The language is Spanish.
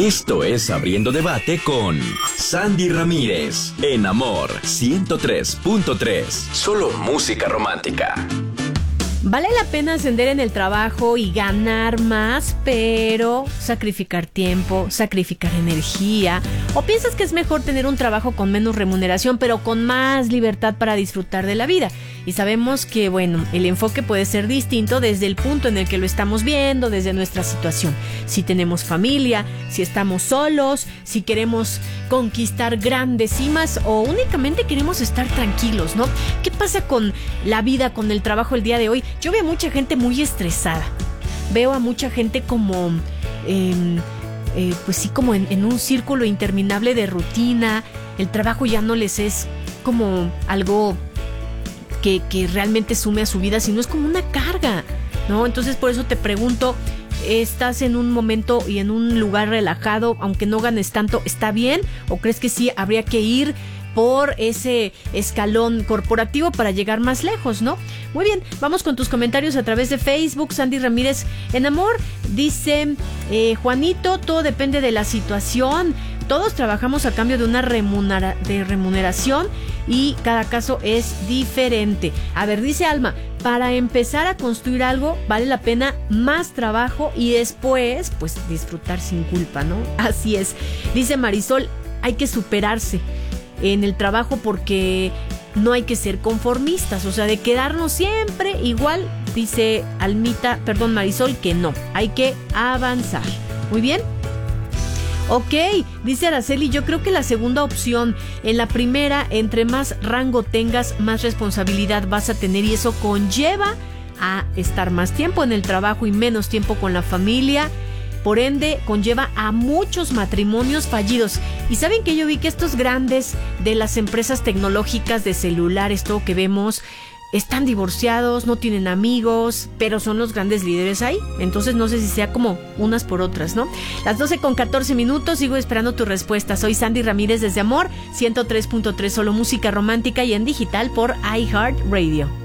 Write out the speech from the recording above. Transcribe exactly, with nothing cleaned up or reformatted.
Esto es Abriendo Debate con Sandy Ramírez, en Amor ciento tres punto tres. Solo música romántica. Vale la pena ascender en el trabajo y ganar más, pero sacrificar tiempo, sacrificar energía. ¿O piensas que es mejor tener un trabajo con menos remuneración, pero con más libertad para disfrutar de la vida? Y sabemos que, bueno, el enfoque puede ser distinto desde el punto en el que lo estamos viendo, desde nuestra situación. Si tenemos familia, si estamos solos, si queremos conquistar grandes cimas o únicamente queremos estar tranquilos, ¿no? ¿Qué pasa con la vida, con el trabajo el día de hoy? Yo veo a mucha gente muy estresada. Veo a mucha gente como, eh, eh, pues sí, como en, en un círculo interminable de rutina. El trabajo ya no les es como algo que, que realmente sume a su vida, sino es como una carga, ¿no? Entonces por eso te pregunto, ¿estás en un momento y en un lugar relajado, aunque no ganes tanto, está bien? ¿O crees que sí habría que ir por ese escalón corporativo para llegar más lejos, ¿no? Muy bien, vamos con tus comentarios a través de Facebook. Sandy Ramírez en Amor dice, eh, Juanito, todo depende de la situación. Todos trabajamos a cambio de una remunera- de remuneración y cada caso es diferente. A ver, dice Alma, para empezar a construir algo vale la pena más trabajo y después, pues, disfrutar sin culpa, ¿no? Así es. Dice Marisol, hay que superarse en el trabajo porque no hay que ser conformistas, o sea, de quedarnos siempre igual. Dice Almita, perdón, Marisol, que no, hay que avanzar. Muy bien. Ok, dice Araceli, yo creo que la segunda opción. En la primera, entre más rango tengas, más responsabilidad vas a tener y eso conlleva a estar más tiempo en el trabajo y menos tiempo con la familia. Por ende, conlleva a muchos matrimonios fallidos. Y saben que yo vi que estos grandes de las empresas tecnológicas de celulares, todo que vemos, están divorciados, no tienen amigos, pero son los grandes líderes ahí. Entonces no sé si sea como unas por otras, ¿no? Las doce con catorce minutos, sigo esperando tu respuesta. Soy Sandy Ramírez desde Amor ciento tres punto tres, solo música romántica y en digital por iHeartRadio.